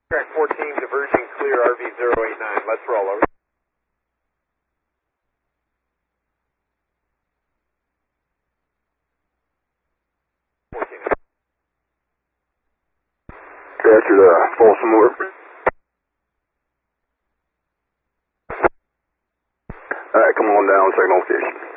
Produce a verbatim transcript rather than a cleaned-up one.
Track fourteen, diverging clear R V zero eight nine. Let's roll over. fourteen. Captured uh, Folsom Moore. Alright, come on down, signal station.